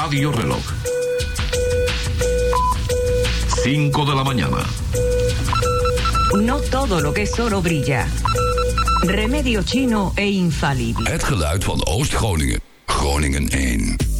Radio Reloj. 5 de la mañana. No todo lo que es oro brilla. Remedio chino e infalible. Het geluid van Oost-Groningen. Groningen 1.